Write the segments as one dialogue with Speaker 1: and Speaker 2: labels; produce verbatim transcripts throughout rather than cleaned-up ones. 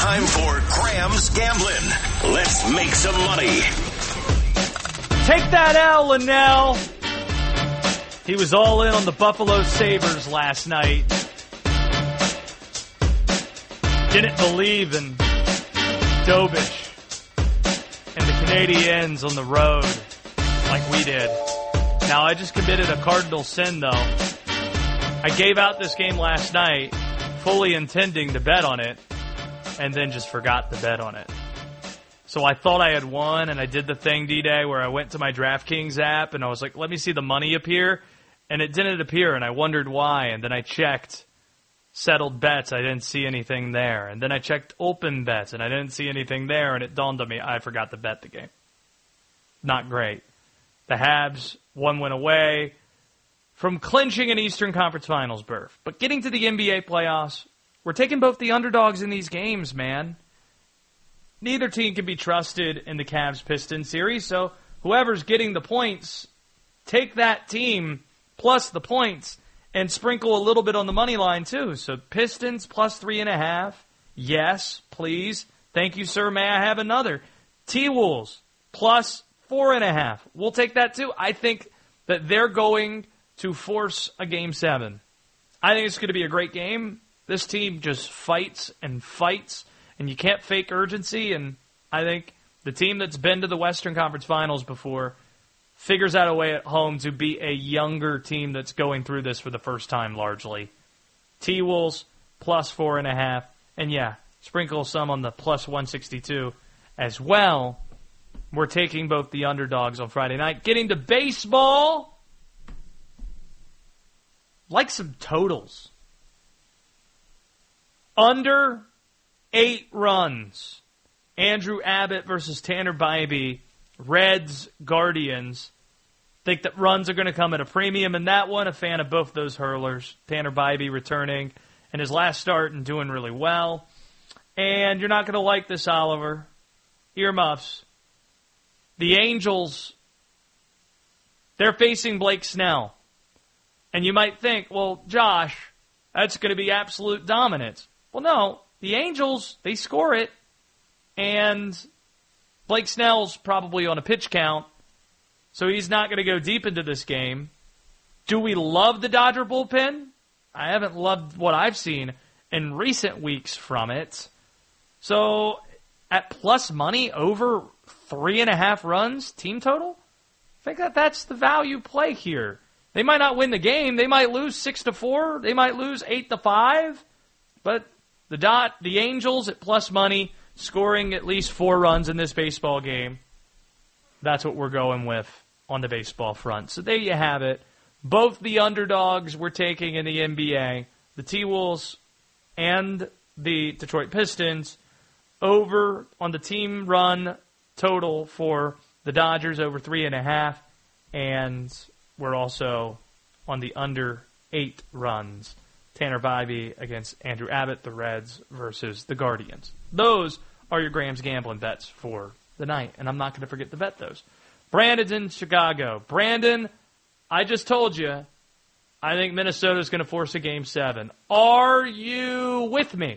Speaker 1: time for Graham's Gambling. Let's make some money.
Speaker 2: Take that L, Linnell. He was all in on the Buffalo Sabres last night. Didn't believe in Dobish and the Canadiens on the road like we did. Now, I just committed a cardinal sin, though. I gave out this game last night, fully intending to bet on it, and then just forgot to bet on it. So I thought I had won, and I did the thing, D-Day, where I went to my DraftKings app, and I was like, let me see the money appear, and it didn't appear, and I wondered why, and then I checked settled bets. I didn't see anything there, and then I checked open bets, and I didn't see anything there, and it dawned on me, I forgot to bet the game. Not great. The Habs, one went away from clinching an Eastern Conference Finals berth. But getting to the N B A playoffs, we're taking both the underdogs in these games, man. Neither team can be trusted in the Cavs-Pistons series, so whoever's getting the points, take that team plus the points and sprinkle a little bit on the money line, too. So Pistons plus three and a half. Yes, please. Thank you, sir. May I have another? T-Wolves plus four and a half. We'll take that, too. I think that they're going to force a game seven. I think it's going to be a great game. This team just fights and fights, and you can't fake urgency, and I think the team that's been to the Western Conference Finals before figures out a way at home to be a younger team that's going through this for the first time largely. T-Wolves plus four and a half, and yeah, sprinkle some on the plus one sixty-two as well. We're taking both the underdogs on Friday night. Getting to baseball, like some totals. Under eight runs. Andrew Abbott versus Tanner Bybee. Reds, Guardians. Think that runs are going to come at a premium in that one. A fan of both those hurlers. Tanner Bybee returning in his last start and doing really well. And you're not going to like this, Oliver. Earmuffs. The Angels, they're facing Blake Snell. And you might think, well, Josh, that's going to be absolute dominance. Well, no. The Angels, they score it. And Blake Snell's probably on a pitch count, so he's not going to go deep into this game. Do we love the Dodger bullpen? I haven't loved what I've seen in recent weeks from it. So at plus money over three and a half runs team total, I think that that's the value play here. They might not win the game. They might lose six to four. They might lose eight to five. But the dot, the Angels at plus money, scoring at least four runs in this baseball game. That's what we're going with on the baseball front. So there you have it. Both the underdogs we're taking in the N B A, the T-Wolves and the Detroit Pistons, over on the team run total for the Dodgers, over three and a half. And we're also on the under eight runs. Tanner Bybee against Andrew Abbott, the Reds versus the Guardians. Those are your Graham's Gambling bets for the night, and I'm not going to forget to bet those. Brandon's in Chicago. Brandon, I just told you, I think Minnesota's going to force a game seven. Are you with me?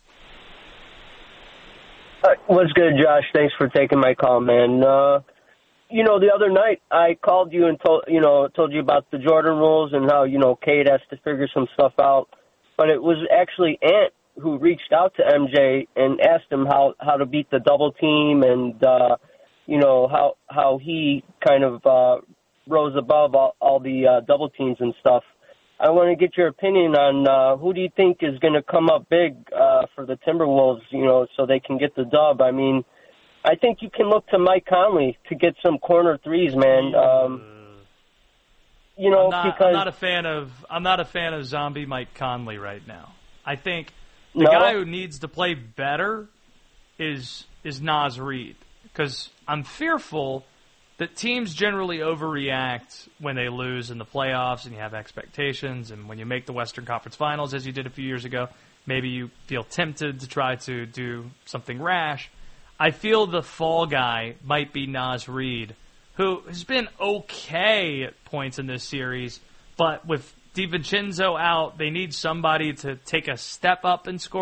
Speaker 3: Uh, what's good, Josh? Thanks for taking my call, man. Uh, you know, the other night I called you and told you know told you about the Jordan rules and how you know Cade has to figure some stuff out. But it was actually Ant who reached out to M J and asked him how, how to beat the double team and uh, you know how how he kind of uh, rose above all, all the uh, double teams and stuff. I want to get your opinion on uh, who do you think is going to come up big uh, for the Timberwolves, you know, so they can get the dub. I mean, I think you can look to Mike Conley to get some corner threes, man. Um, you know,
Speaker 2: I'm not,
Speaker 3: because
Speaker 2: I'm not a fan of I'm not a fan of zombie Mike Conley right now. I think the
Speaker 3: no?
Speaker 2: guy who needs to play better is is Naz Reid, because I'm fearful that teams generally overreact when they lose in the playoffs and you have expectations, and when you make the Western Conference Finals, as you did a few years ago, maybe you feel tempted to try to do something rash. I feel the fall guy might be Naz Reid, who has been okay at points in this series, but with DiVincenzo out, they need somebody to take a step up in scoring,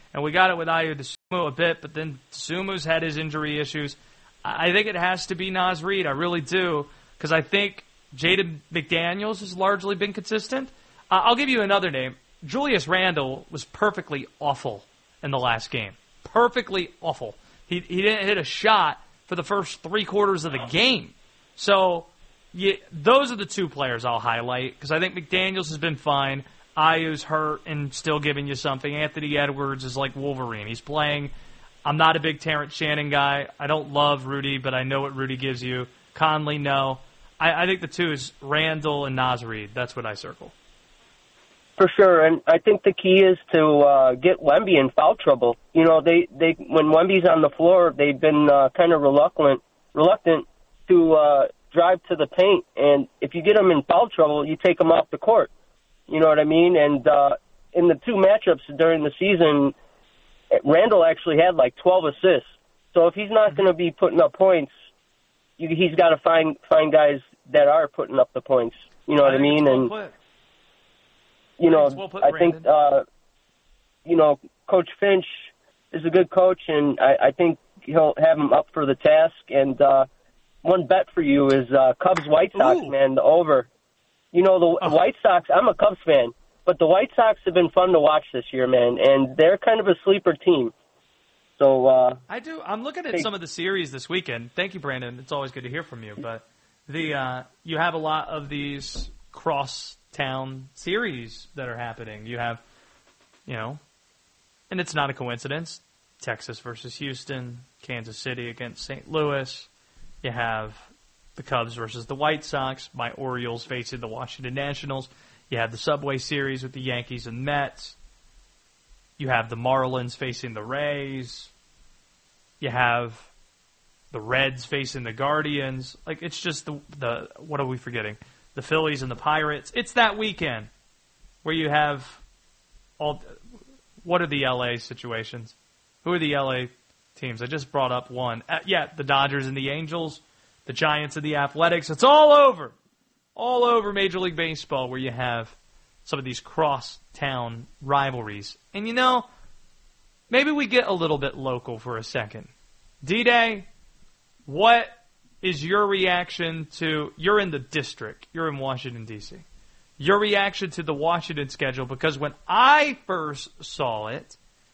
Speaker 2: And we got it with Ayo Dosunmu a bit, but then Sumu's had his injury issues. I think it has to be Naz Reid. I really do, because I think Jaden McDaniels has largely been consistent. Uh, I'll give you another name. Julius Randle was perfectly awful in the last game. Perfectly awful. He he didn't hit a shot for the first three quarters of the game. So yeah, those are the two players I'll highlight, because I think McDaniels has been fine. Ayu's hurt and still giving you something. Anthony Edwards is like Wolverine. He's playing. I'm not a big Terrence Shannon guy. I don't love Rudy, but I know what Rudy gives you. Conley, no. I, I think the two is Randall and Naz Reid. That's what I circle.
Speaker 3: For sure, and I think the key is to uh, get Wemby in foul trouble. You know, they, they when Wemby's on the floor, they've been uh, kind of reluctant reluctant to uh, drive to the paint, and if you get him in foul trouble, you take him off the court. You know what I mean? And uh, in the two matchups during the season, Randall actually had like twelve assists. So if he's not going to be putting up points, you, he's got to find find guys that are putting up the points. You know what I, I mean? And
Speaker 2: put.
Speaker 3: you know,
Speaker 2: well put,
Speaker 3: I think uh, you know Coach Finch is a good coach, and I, I think he'll have him up for the task. And uh, one bet for you is uh, Cubs White Sox,
Speaker 2: Ooh.
Speaker 3: man, the over. You know, the oh. White Sox, I'm a Cubs fan, but the White Sox have been fun to watch this year, man, and they're kind of a sleeper team. So uh,
Speaker 2: I do. I'm looking at hey. some of the series this weekend. Thank you, Brandon. It's always good to hear from you. But the uh, you have a lot of these cross-town series that are happening. You have, you know, and it's not a coincidence, Texas versus Houston, Kansas City against Saint Louis. You have the Cubs versus the White Sox, my Orioles facing the Washington Nationals. You have the Subway Series with the Yankees and Mets. You have the Marlins facing the Rays. You have the Reds facing the Guardians. Like, it's just the, the what are we forgetting? The Phillies and the Pirates. It's that weekend where you have all, what are the L A situations? Who are the L A teams? I just brought up one. Uh, yeah, the Dodgers and the Angels. The Giants and the Athletics. It's all over. All over Major League Baseball where you have some of these cross-town rivalries. And, you know, maybe we get a little bit local for a second. D-Day, what is your reaction to, you're in the district, you're in Washington, D C, your reaction to the Washington schedule? Because when I first saw it,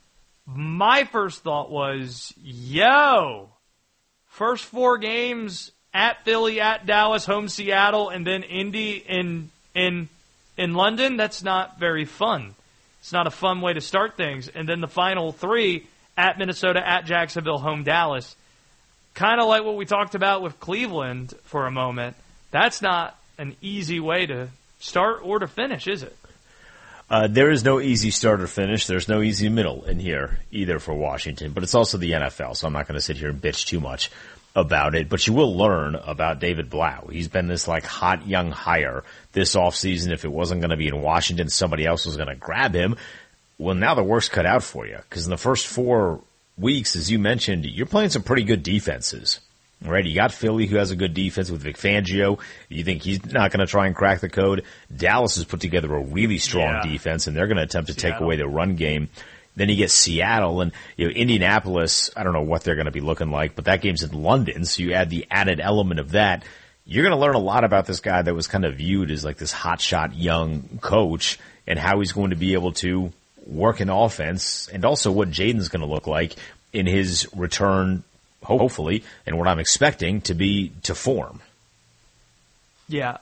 Speaker 2: my first thought was, yo, first four games at Philly, at Dallas, home Seattle, and then Indy in in in London. That's not very fun. It's not a fun way to start things. And then the final three at Minnesota, at Jacksonville, home Dallas. Kind of like what we talked about with Cleveland for a moment. That's not an easy way to start or to finish, is it?
Speaker 4: Uh, there is no easy start or finish. There's no easy middle in here either for Washington. But it's also the N F L, so I'm not going to sit here and bitch too much about it, but you will learn about David Blau. He's been this like hot young hire this offseason. If it wasn't going to be in Washington, somebody else was going to grab him. Well, now the work's cut out for you, because in the first four weeks, as you mentioned, you're playing some pretty good defenses. Right? You got Philly, who has a good defense with Vic Fangio. You think he's not going to try and crack the code. Dallas has put together a really strong
Speaker 2: yeah.
Speaker 4: defense, and they're going to attempt to
Speaker 2: Seattle.
Speaker 4: take away the run game. Then you get Seattle, and you know, Indianapolis, I don't know what they're going to be looking like, but that game's in London, so you add the added element of that. You're going to learn a lot about this guy that was kind of viewed as like this hotshot young coach, and how he's going to be able to work in offense, and also what Jaden's going to look like in his return, hopefully, and what I'm expecting to be to form.
Speaker 2: Yeah.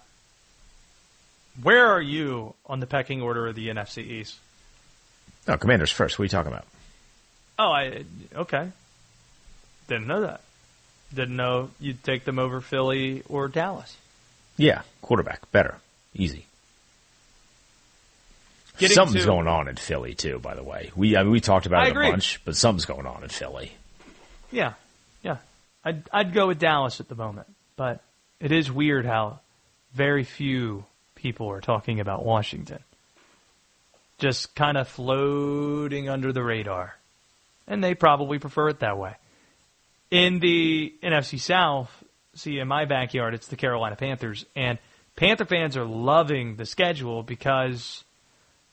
Speaker 2: Where are you on the pecking order of the N F C East?
Speaker 4: No, Commanders first. What are you talking about?
Speaker 2: Oh, I okay. Didn't know that. Didn't know you'd take them over Philly or Dallas.
Speaker 4: Yeah, quarterback. Better. Easy.
Speaker 2: Getting
Speaker 4: something's
Speaker 2: to,
Speaker 4: going on in Philly, too, by the way. We I mean, we talked about
Speaker 2: I
Speaker 4: it
Speaker 2: agree.
Speaker 4: a bunch, but something's going on in Philly.
Speaker 2: Yeah, yeah. I'd, I'd go with Dallas at the moment. But it is weird how very few people are talking about Washington. Just kind of floating under the radar. And they probably prefer it that way. In the N F C South, see, in my backyard, it's the Carolina Panthers. And Panther fans are loving the schedule because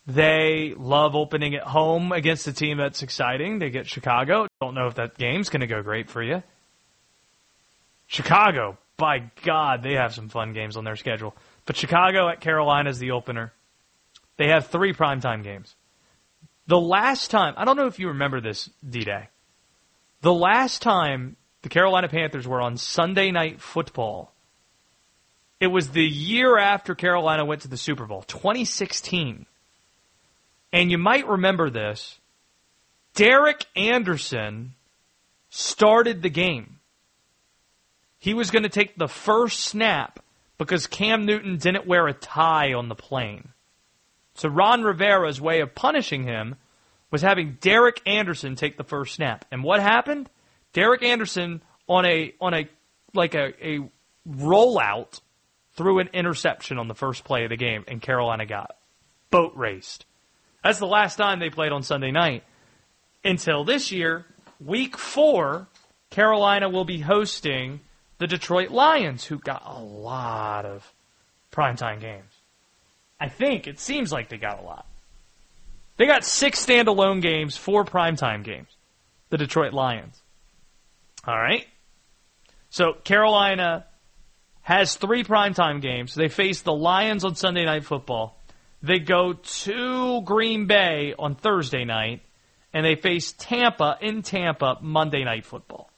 Speaker 2: They love opening at home against a team that's exciting. They get Chicago. Don't know if that game's going to go great for you. Chicago, by God, they have some fun games on their schedule. But Chicago at Carolina is the opener. They have three primetime games. The last time, I don't know if you remember this, D-Day. The last time the Carolina Panthers were on Sunday Night Football, it was the year after Carolina went to the Super Bowl, twenty sixteen. And you might remember this. Derek Anderson started the game. He was going to take the first snap because Cam Newton didn't wear a tie on the plane. So Ron Rivera's way of punishing him was having Derek Anderson take the first snap. And what happened? Derek Anderson on a on a like a, a rollout threw an interception on the first play of the game, and Carolina got boat raced. That's the last time they played on Sunday night. Until this year, week four, Carolina will be hosting the Detroit Lions, who got a lot of primetime games. I think it seems like they got a lot. They got six standalone games, four primetime games, the Detroit Lions. All right? So Carolina has three primetime games. They face the Lions on Sunday Night Football. They go to Green Bay on Thursday night, and they face Tampa in Tampa Monday Night Football.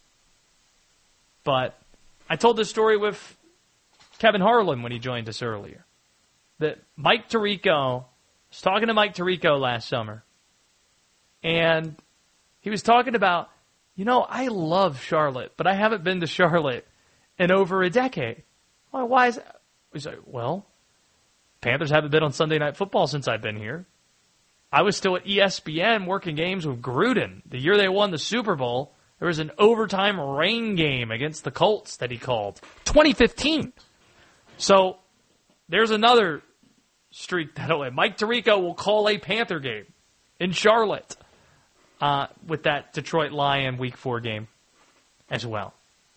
Speaker 2: But I told this story with Kevin Harlan when he joined us earlier, that Mike Tirico, I was talking to Mike Tirico last summer, and he was talking about, you know, I love Charlotte, but I haven't been to Charlotte in over a decade. Why, why is that? He's like, well, Panthers haven't been on Sunday Night Football since I've been here. I was still at E S P N working games with Gruden. The year they won the Super Bowl, there was an overtime rain game against the Colts that he called. twenty fifteen. So there's another streak that'll end. Mike Tirico will call a Panther game in Charlotte uh, with that Detroit Lion Week four game as well.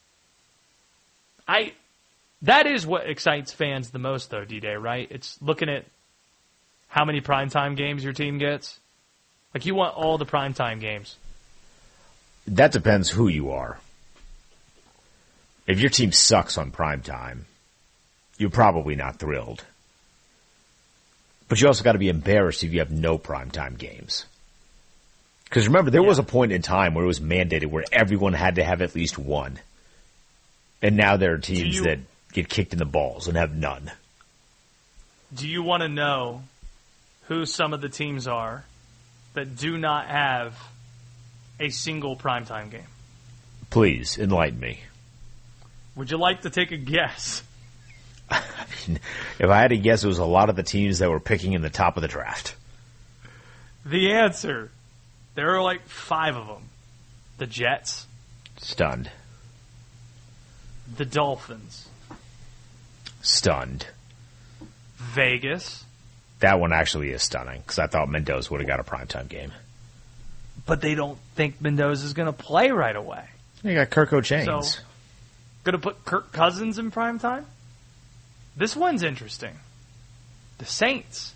Speaker 2: I... That is what excites fans the most, though, D-Day, right? It's looking at how many primetime games your team gets. Like, you want all the primetime games.
Speaker 4: That depends who you are. If your team sucks on primetime, you're probably not thrilled. But you also got to be embarrassed if you have no primetime games. Because remember, there yeah. was a point in time where it was mandated where everyone had to have at least one. And now there are teams you- that get kicked in the balls and have none.
Speaker 2: Do you want to know who some of the teams are that do not have a single primetime game?
Speaker 4: Please, enlighten me.
Speaker 2: Would you like to take a guess?
Speaker 4: I mean, if I had to guess, it was a lot of the teams that were picking in the top of the draft.
Speaker 2: The answer, there are like five of them. The Jets.
Speaker 4: Stunned.
Speaker 2: The Dolphins.
Speaker 4: Stunned.
Speaker 2: Vegas.
Speaker 4: That one actually is stunning because I thought Mendoza would have got a primetime game.
Speaker 2: But they don't think Mendoza is going to play right away.
Speaker 4: They got Kirk O'Chains.
Speaker 2: So, going to put Kirk Cousins in primetime? This one's interesting. The Saints.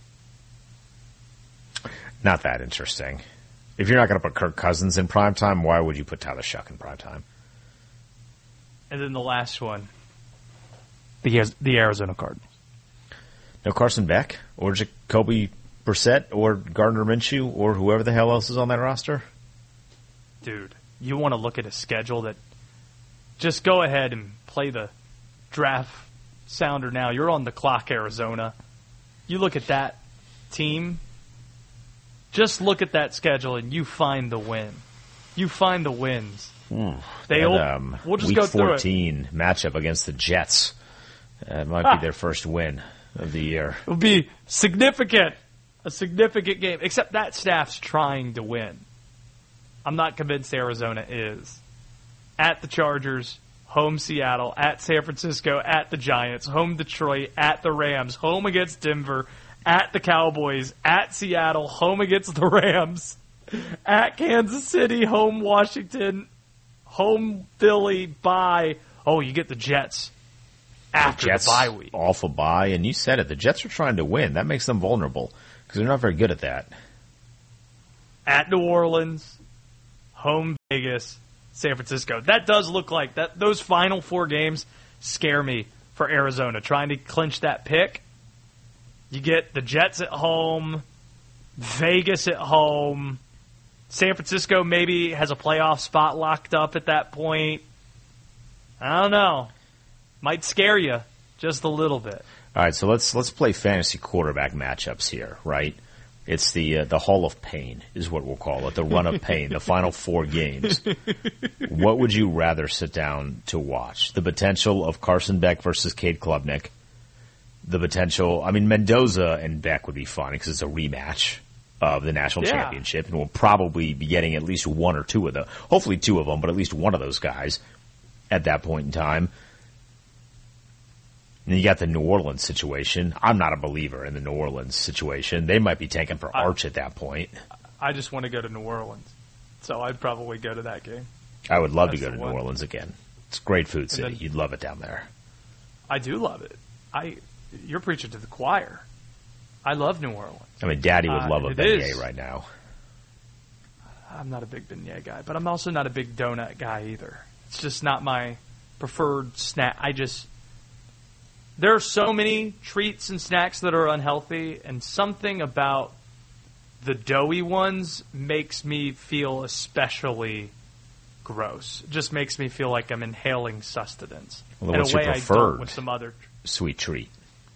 Speaker 4: Not that interesting. If you're not going to put Kirk Cousins in primetime, why would you put Tyler Shuck in primetime?
Speaker 2: And then the last one. The the Arizona Cardinals.
Speaker 4: No Carson Beck or Jacoby Brissett or Gardner Minshew or whoever the hell else is on that roster?
Speaker 2: Dude, you want to look at a schedule that just go ahead and play the draft sounder now. You're on the clock, Arizona. You look at that team, just look at that schedule and you find the win. You find the wins.
Speaker 4: Ooh,
Speaker 2: they
Speaker 4: that, um,
Speaker 2: we'll just
Speaker 4: week
Speaker 2: go through
Speaker 4: fourteen
Speaker 2: it.
Speaker 4: Matchup against the Jets. Uh, it might
Speaker 2: ah.
Speaker 4: be their first win of the year.
Speaker 2: It will be significant. A significant game. Except that staff's trying to win. I'm not convinced Arizona is. At the Chargers, home Seattle, at San Francisco, at the Giants, home Detroit, at the Rams, home against Denver, at the Cowboys, at Seattle, home against the Rams, at Kansas City, home Washington, home Philly, bye. Oh, you get the Jets after
Speaker 4: the Jets,
Speaker 2: the bye week.
Speaker 4: Awful bye, and you said it. The Jets are trying to win. That makes them vulnerable Because they're not very good at that.
Speaker 2: At New Orleans, home Vegas, San Francisco. That does look like that. Those final four games scare me for Arizona. Trying to clinch that pick. You get the Jets at home, Vegas at home. San Francisco maybe has a playoff spot locked up at that point. I don't know. Might scare you just a little bit.
Speaker 4: All right, so let's let's play fantasy quarterback matchups here, right? It's the uh, the Hall of Pain is what we'll call it, the run of pain, the final four games. What would you rather sit down to watch? The potential of Carson Beck versus Cade Klubnik. The potential, I mean, Mendoza and Beck would be fun because it's a rematch of the national
Speaker 2: yeah.
Speaker 4: championship, and we'll probably be getting at least one or two of them, hopefully two of them, but at least one of those guys at that point in time. And you got the New Orleans situation. I'm not a believer in the New Orleans situation. They might be tanking for Arch I, at that point.
Speaker 2: I just want to go to New Orleans, so I'd probably go to that game.
Speaker 4: I would love
Speaker 2: That's
Speaker 4: to go to
Speaker 2: one.
Speaker 4: New Orleans again. It's a great food city.
Speaker 2: Then,
Speaker 4: You'd love it down there.
Speaker 2: I do love it. I You're preaching to the choir. I love New Orleans.
Speaker 4: I mean, Daddy would
Speaker 2: uh,
Speaker 4: love a beignet right now.
Speaker 2: I'm not a big beignet guy, but I'm also not a big donut guy either. It's just not my preferred snack. I just... There are so many treats and snacks that are unhealthy, and something about the doughy ones makes me feel especially gross. It just makes me feel like I'm inhaling sustenance.
Speaker 4: Well,
Speaker 2: in
Speaker 4: what's
Speaker 2: a way
Speaker 4: your
Speaker 2: I
Speaker 4: preferred
Speaker 2: don't with some other
Speaker 4: sweet treat?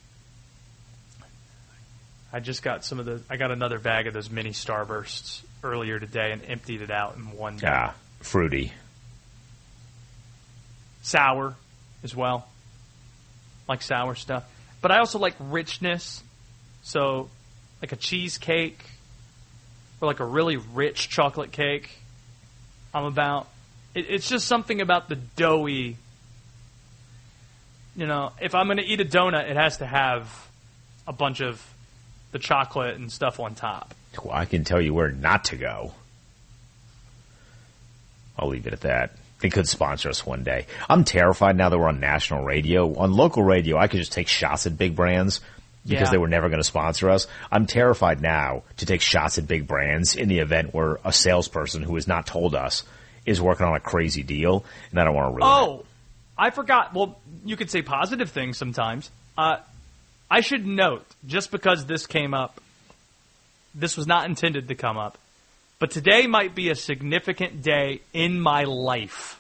Speaker 2: I just got some of the. I got another bag of those mini Starbursts earlier today and emptied it out in one day.
Speaker 4: Ah, fruity,
Speaker 2: sour, as well. Like sour stuff, but I also like richness. So, like a cheesecake or like a really rich chocolate cake. I'm about. It, it's just something about the doughy. You know, if I'm going to eat a donut, it has to have a bunch of the chocolate and stuff on top.
Speaker 4: Well, I can tell you where not to go. I'll leave it at that. They could sponsor us one day. I'm terrified now that we're on national radio. On local radio, I could just take shots at big brands because
Speaker 2: yeah.
Speaker 4: they were never going to sponsor us. I'm terrified now to take shots at big brands in the event where a salesperson who has not told us is working on a crazy deal, and I don't want to ruin
Speaker 2: oh,
Speaker 4: it.
Speaker 2: I forgot. Well, you could say positive things sometimes. Uh, I should note, just because this came up, this was not intended to come up, but today might be a significant day in my life.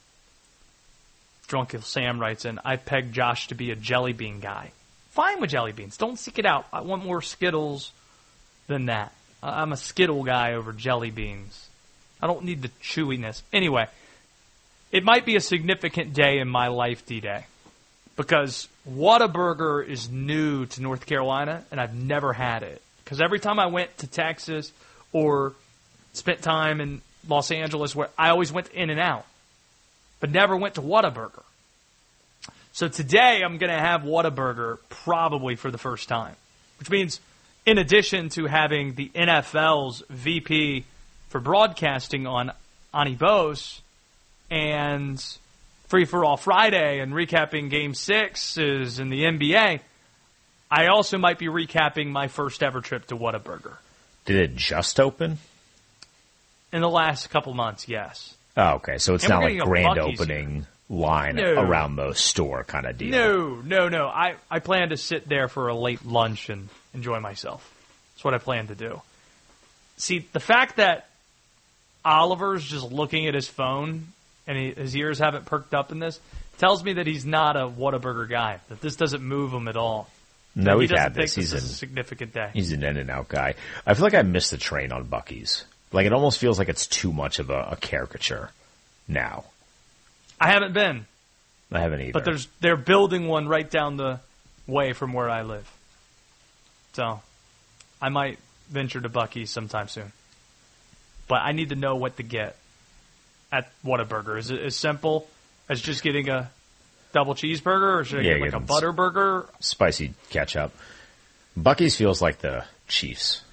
Speaker 2: Drunk Sam writes in, I pegged Josh to be a jelly bean guy. Fine with jelly beans. Don't seek it out. I want more Skittles than that. I'm a Skittle guy over jelly beans. I don't need the chewiness. Anyway, it might be a significant day in my life, D-Day, because Whataburger is new to North Carolina, and I've never had it. Because every time I went to Texas or spent time in Los Angeles, where I always went in and out, but never went to Whataburger. So today I'm going to have Whataburger probably for the first time, which means in addition to having the N F L's V P for broadcasting on Ani Bose and Free for All Friday and recapping Game Sixes in the N B A, I also might be recapping my first ever trip to Whataburger.
Speaker 4: Did it just open?
Speaker 2: In the last couple months, yes.
Speaker 4: Oh, okay. So it's
Speaker 2: And
Speaker 4: not
Speaker 2: we're
Speaker 4: like
Speaker 2: getting a
Speaker 4: grand
Speaker 2: Buc-ee's
Speaker 4: opening
Speaker 2: here.
Speaker 4: line
Speaker 2: No.
Speaker 4: around the store kind of deal.
Speaker 2: No, no, no. I, I plan to sit there for a late lunch and enjoy myself. That's what I plan to do. See, the fact that Oliver's just looking at his phone and he, his ears haven't perked up in this tells me that he's not a Whataburger guy, that this doesn't move him at all.
Speaker 4: No,
Speaker 2: he
Speaker 4: we've
Speaker 2: doesn't
Speaker 4: had
Speaker 2: think
Speaker 4: this. He's
Speaker 2: this
Speaker 4: an,
Speaker 2: is a significant day.
Speaker 4: he's an In-N-Out guy. I feel like I missed the train on Buc-ee's. Like, it almost feels like it's too much of a, a caricature now.
Speaker 2: I haven't been.
Speaker 4: I haven't either.
Speaker 2: But there's they're building one right down the way from where I live. So I might venture to Buc-ee's sometime soon. But I need to know what to get at Whataburger. Is it as simple as just getting a double cheeseburger, or should I
Speaker 4: Yeah,
Speaker 2: get like
Speaker 4: get
Speaker 2: a
Speaker 4: them
Speaker 2: butter burger?
Speaker 4: Spicy ketchup. Buc-ee's feels like the Chiefs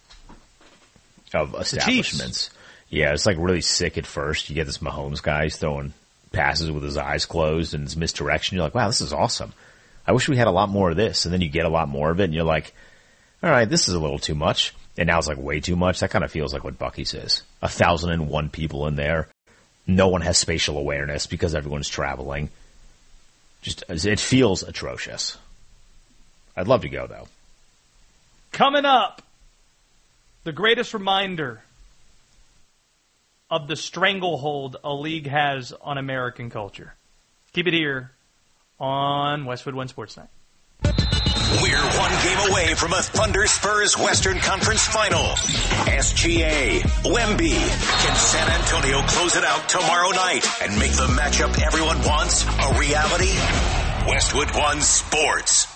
Speaker 4: of establishments. Yeah, it's like really sick at first. You get this Mahomes guy he's throwing passes with his eyes closed and it's misdirection. You're like, wow, this is awesome. I wish we had a lot more of this. And then you get a lot more of it and you're like, all right, this is a little too much. And now it's like way too much. That kind of feels like what Buc-ee's is. A thousand and one people in there. No one has spatial awareness because everyone's traveling. Just, it feels atrocious. I'd love to go, though.
Speaker 2: Coming up, the greatest reminder of the stranglehold a league has on American culture. Keep it here on Westwood One Sports Night.
Speaker 1: We're one game away from a Thunder Spurs Western Conference Final. S G A, Wemby. Can San Antonio close it out tomorrow night and make the matchup everyone wants a reality? Westwood One Sports.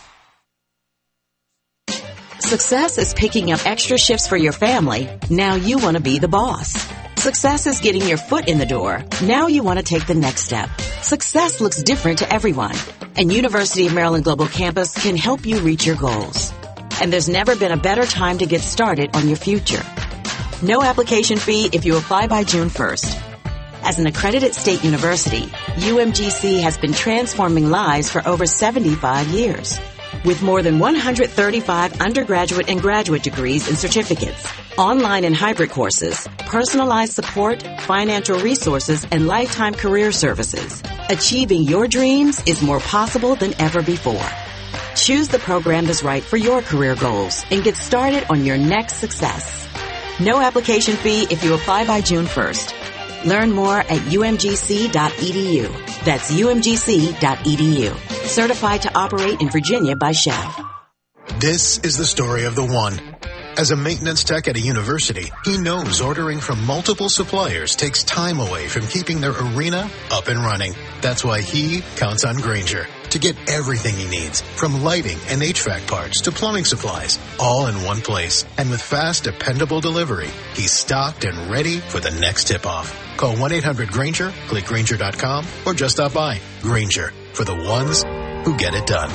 Speaker 5: Success is picking up extra shifts for your family. Now you want to be the boss. Success is getting your foot in the door. Now you want to take the next step. Success looks different to everyone, and University of Maryland Global Campus can help you reach your goals. And there's never been a better time to get started on your future. No application fee if you apply by June first. As an accredited state university, U M G C has been transforming lives for over seventy-five years. With more than one hundred thirty-five undergraduate and graduate degrees and certificates, online and hybrid courses, personalized support, financial resources, and lifetime career services, achieving your dreams is more possible than ever before. Choose the program that's right for your career goals and get started on your next success. No application fee if you apply by June first. Learn more at U M G C dot E D U. That's U M G C dot E D U. Certified to operate in Virginia by Chev.
Speaker 6: This is the story of the one. As a maintenance tech at a university, he knows ordering from multiple suppliers takes time away from keeping their arena up and running. That's why he counts on Grainger to get everything he needs, from lighting and H V A C parts to plumbing supplies, all in one place. And with fast, dependable delivery, he's stocked and ready for the next tip-off. Call one eight hundred Grainger, click Grainger dot com, or just stop by. Grainger, for the ones who get it done.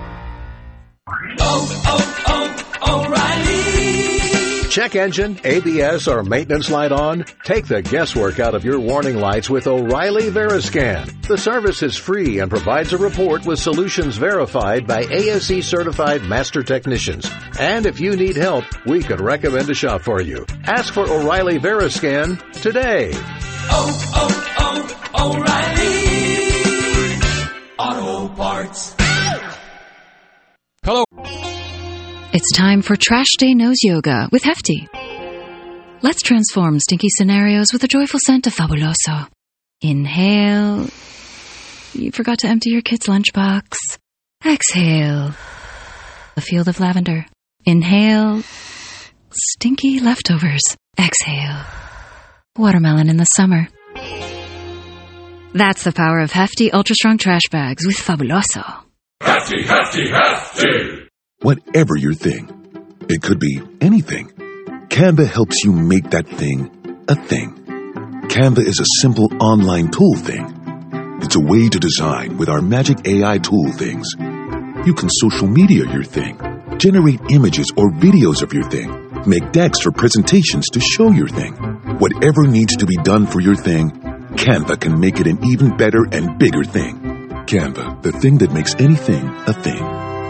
Speaker 7: Oh, oh, oh, O'Reilly! Check engine, A B S, or maintenance light on? Take the guesswork out of your warning lights with O'Reilly Veriscan. The service is free and provides a report with solutions verified by A S E certified master technicians. And if you need help, we could recommend a shop for you. Ask for O'Reilly Veriscan today.
Speaker 8: Oh, oh, oh, O'Reilly Auto Parts.
Speaker 9: Hello.
Speaker 10: It's time for Trash Day Nose Yoga with Hefty. Let's transform stinky scenarios with a joyful scent of Fabuloso. Inhale. You forgot to empty your kid's lunchbox. Exhale. A field of lavender. Inhale. Stinky leftovers. Exhale. Watermelon in the summer. That's the power of Hefty Ultra Strong Trash Bags with Fabuloso.
Speaker 8: Hefty, hefty, hefty!
Speaker 11: Whatever your thing, it could be anything. Canva helps you make that thing a thing. Canva is a simple online tool thing. It's a way to design with our magic A I tool things. You can social media your thing, generate images or videos of your thing, make decks for presentations to show your thing. Whatever needs to be done for your thing, Canva can make it an even better and bigger thing. Canva, the thing that makes anything a thing.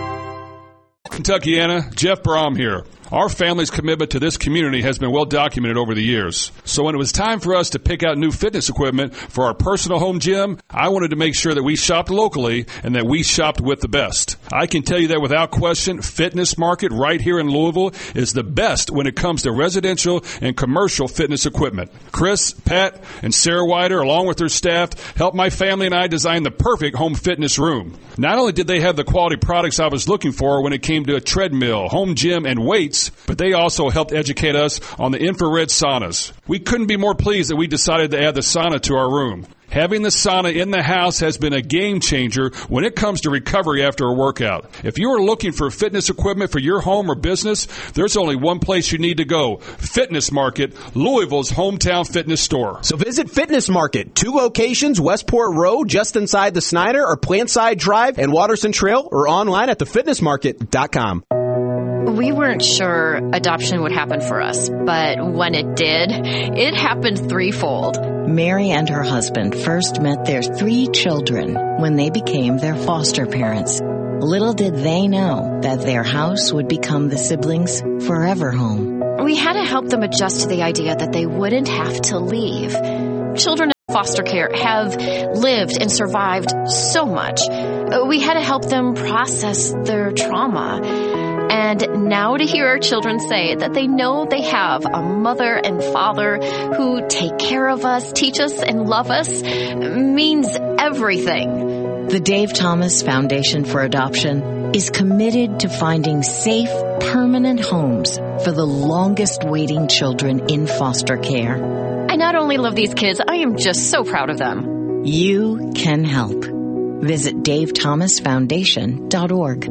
Speaker 9: Kentuckiana, Jeff Brom here. Our family's commitment to this community has been well documented over the years. So when it was time for us to pick out new fitness equipment for our personal home gym, I wanted to make sure that we shopped locally and that we shopped with the best. I can tell you that without question, Fitness Market right here in Louisville is the best when it comes to residential and commercial fitness equipment. Chris, Pat, and Sarah Wider, along with their staff, helped my family and I design the perfect home fitness room. Not only did they have the quality products I was looking for when it came to a treadmill, home gym, and weights, but they also helped educate us on the infrared saunas. We couldn't be more pleased that we decided to add the sauna to our room. Having the sauna in the house has been a game changer when it comes to recovery after a workout. If you are looking for fitness equipment for your home or business, there's only one place you need to go. Fitness Market, Louisville's hometown fitness store.
Speaker 12: So visit Fitness Market, two locations, Westport Road, just inside the Snyder, or Plantside Drive and Waterson Trail, or online at the fitness market dot com.
Speaker 13: We weren't sure adoption would happen for us, but when it did, it happened threefold.
Speaker 14: Mary and her husband first met their three children when they became their foster parents.
Speaker 5: Little did they know that their house would become the siblings' forever home.
Speaker 13: We had to help them adjust to the idea that they wouldn't have to leave. Children in foster care have lived and survived so much. We had to help them process their trauma. And now to hear our children say that they know they have a mother and father who take care of us, teach us, and love us means everything.
Speaker 5: The Dave Thomas Foundation for Adoption is committed to finding safe, permanent homes for the longest waiting children in foster care.
Speaker 13: I not only love these kids, I am just so proud of them.
Speaker 5: You can help. Visit dave thomas foundation dot org.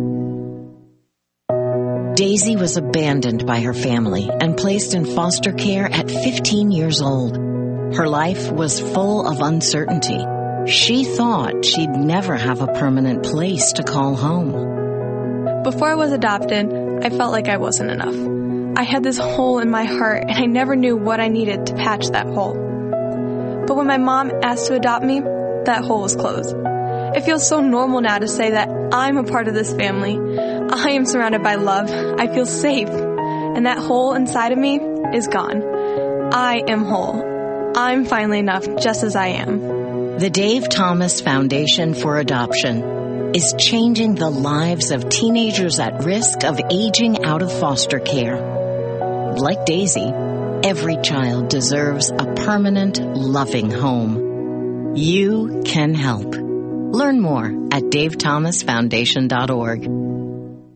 Speaker 5: Daisy was abandoned by her family and placed in foster care at fifteen years old. Her life was full of uncertainty. She thought she'd never have a permanent place to call home.
Speaker 14: Before I was adopted, I felt like I wasn't enough. I had this hole in my heart, and I never knew what I needed to patch that hole. But when my mom asked to adopt me, that hole was closed. It feels so normal now to say that I'm a part of this family. I am surrounded by love. I feel safe. And that hole inside of me is gone. I am whole. I'm finally enough just as I am.
Speaker 5: The Dave Thomas Foundation for Adoption is changing the lives of teenagers at risk of aging out of foster care. Like Daisy, every child deserves a permanent, loving home. You can help. Learn more at dave thomas foundation dot org.